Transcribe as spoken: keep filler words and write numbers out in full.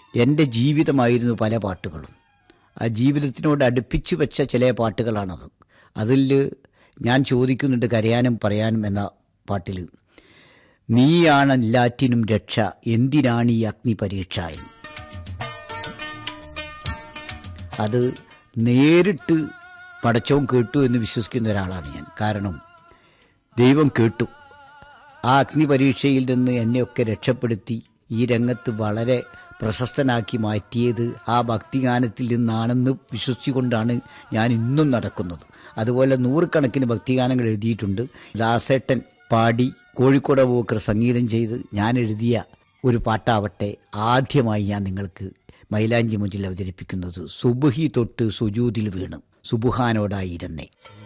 എൻ്റെ ജീവിതമായിരുന്നു പല പാട്ടുകളും. ആ ജീവിതത്തിനോട് അടുപ്പിച്ച് വെച്ച ചില പാട്ടുകളാണത്. അതിൽ ഞാൻ ചോദിക്കുന്നുണ്ട് കരയാനും പറയാനും എന്ന പാട്ടിൽ, നീയാണ് എല്ലാറ്റിനും രക്ഷ, എന്തിനാണ് ഈ അഗ്നി പരീക്ഷ എന്ന്. അത് നേരിട്ട് പടച്ചവൻ കേട്ടു എന്ന് വിശ്വസിക്കുന്ന ഒരാളാണ് ഞാൻ. കാരണം ദൈവം കേട്ടു. ആ അഗ്നി പരീക്ഷയിൽ നിന്ന് എന്നെയൊക്കെ രക്ഷപ്പെടുത്തി ഈ രംഗത്ത് വളരെ പ്രശസ്തനാക്കി മാറ്റിയത് ആ ഭക്തിഗാനത്തിൽ നിന്നാണെന്ന് വിശ്വസിച്ചുകൊണ്ടാണ് ഞാൻ ഇന്നും നടക്കുന്നത്. അതുപോലെ നൂറുകണക്കിന് ഭക്തിഗാനങ്ങൾ എഴുതിയിട്ടുണ്ട്. ദാസേട്ടൻ പാടി കോഴിക്കോട് അബൂബക്കർ സംഗീതം ചെയ്ത് ഞാൻ എഴുതിയ ഒരു പാട്ടാവട്ടെ ആദ്യമായി ഞാൻ നിങ്ങൾക്ക് മൈലാഞ്ചി മുഞ്ചിൽ അവതരിപ്പിക്കുന്നത് സുബ്ഹി തൊട്ട് സുജൂദിൽ വീണ് സുബ്ഹാനോടായിരുന്നേ.